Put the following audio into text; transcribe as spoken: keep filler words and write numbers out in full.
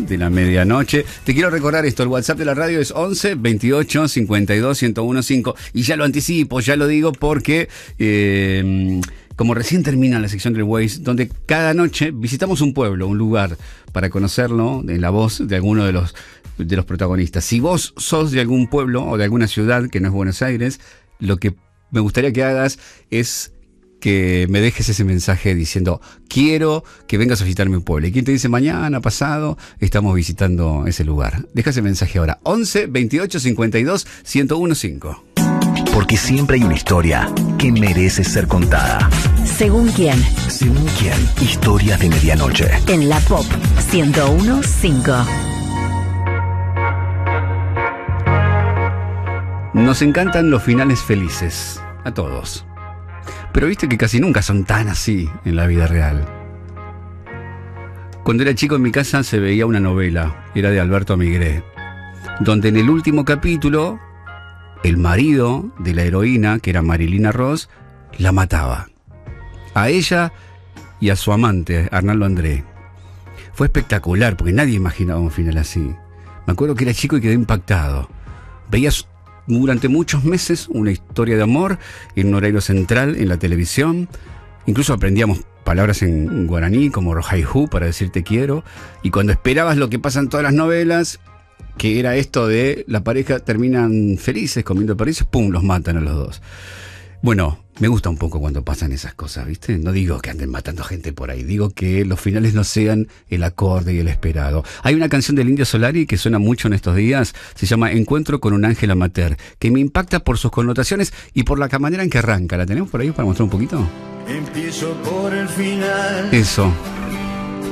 de la medianoche. Te quiero recordar esto, el WhatsApp de la radio es once, veintiocho, cincuenta y dos, ciento quince. Y ya lo anticipo, ya lo digo porque... Eh, como recién termina la sección del Waze, donde cada noche visitamos un pueblo, un lugar, para conocerlo en la voz de alguno de los, de los protagonistas. Si vos sos de algún pueblo o de alguna ciudad que no es Buenos Aires, lo que me gustaría que hagas es que me dejes ese mensaje diciendo, quiero que vengas a visitarme un pueblo. ¿Y quién te dice mañana, pasado, estamos visitando ese lugar? Deja ese mensaje ahora, once, veintiocho, cincuenta y dos, ciento quince. Porque siempre hay una historia que merece ser contada. ¿Según quién? Según quién. Historias de medianoche. En la Pop ciento quince. Nos encantan los finales felices, a todos. Pero viste que casi nunca son tan así en la vida real. Cuando era chico en mi casa se veía una novela, era de Alberto Migré, donde en el último capítulo... el marido de la heroína, que era Marilina Ross, la mataba. A ella y a su amante, Arnaldo André. Fue espectacular, porque nadie imaginaba un final así. Me acuerdo que era chico y quedé impactado. Veías durante muchos meses una historia de amor en un horario central en la televisión. Incluso aprendíamos palabras en guaraní, como Rojaihu, para decir te quiero. Y cuando esperabas lo que pasa en todas las novelas... que era esto de la pareja terminan felices comiendo perdices, pum, los matan a los dos. Bueno, me gusta un poco cuando pasan esas cosas, ¿viste? No digo que anden matando gente por ahí, digo que los finales no sean el acorde y el esperado. Hay una canción del Indio Solari que suena mucho en estos días, se llama Encuentro con un ángel amateur, que me impacta por sus connotaciones y por la manera en que arranca. ¿La tenemos por ahí para mostrar un poquito? Empiezo por el final. Eso.